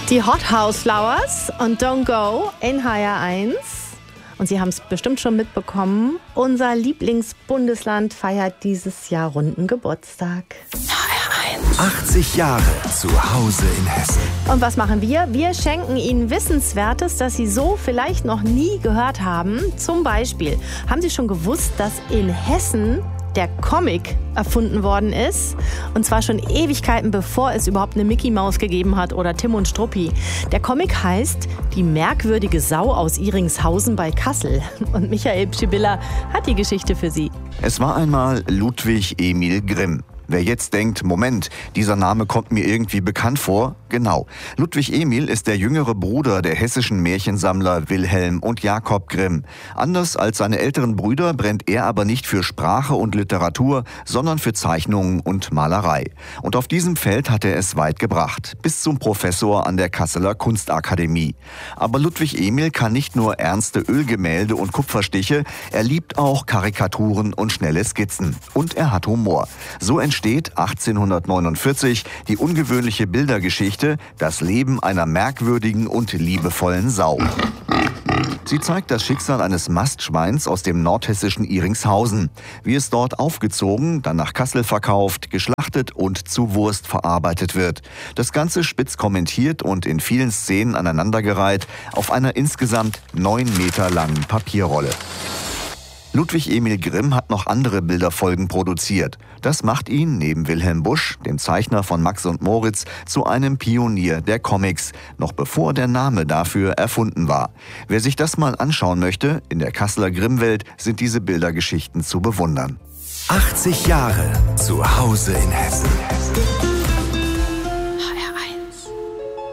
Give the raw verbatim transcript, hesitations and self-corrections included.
Die Hot House Flowers und Don't Go in H R eins. Und Sie haben es bestimmt schon mitbekommen, unser Lieblingsbundesland feiert dieses Jahr runden Geburtstag. H R eins. achtzig Jahre zu Hause in Hessen. Und was machen wir? Wir schenken Ihnen Wissenswertes, das Sie so vielleicht noch nie gehört haben. Zum Beispiel, haben Sie schon gewusst, dass in Hessen der Comic erfunden worden ist? Und zwar schon Ewigkeiten, bevor es überhaupt eine Mickey Maus gegeben hat oder Tim und Struppi. Der Comic heißt Die merkwürdige Sau aus Iringshausen bei Kassel. Und Michael Pschibilla hat die Geschichte für Sie. Es war einmal Ludwig Emil Grimm. Wer jetzt denkt, Moment, dieser Name kommt mir irgendwie bekannt vor, genau. Ludwig Emil ist der jüngere Bruder der hessischen Märchensammler Wilhelm und Jakob Grimm. Anders als seine älteren Brüder brennt er aber nicht für Sprache und Literatur, sondern für Zeichnungen und Malerei. Und auf diesem Feld hat er es weit gebracht, bis zum Professor an der Kasseler Kunstakademie. Aber Ludwig Emil kann nicht nur ernste Ölgemälde und Kupferstiche, er liebt auch Karikaturen und schnelle Skizzen. Und er hat Humor. So entsteht steht achtzehnhundertneunundvierzig die ungewöhnliche Bildergeschichte Das Leben einer merkwürdigen und liebevollen Sau. Sie zeigt das Schicksal eines Mastschweins aus dem nordhessischen Iringshausen, wie es dort aufgezogen, dann nach Kassel verkauft, geschlachtet und zu Wurst verarbeitet wird. Das Ganze spitz kommentiert und in vielen Szenen aneinandergereiht auf einer insgesamt neun Meter langen Papierrolle. Ludwig Emil Grimm hat noch andere Bilderfolgen produziert. Das macht ihn, neben Wilhelm Busch, dem Zeichner von Max und Moritz, zu einem Pionier der Comics, noch bevor der Name dafür erfunden war. Wer sich das mal anschauen möchte, in der Kasseler Grimm-Welt sind diese Bildergeschichten zu bewundern. achtzig Jahre zu Hause in Hessen.